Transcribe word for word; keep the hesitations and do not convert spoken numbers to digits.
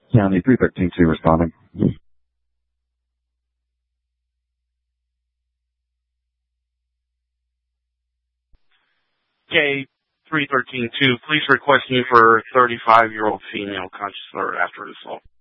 County three thirteen two responding. K three thirteen two, police requesting you for thirty-five-year-old female conscious or after assault.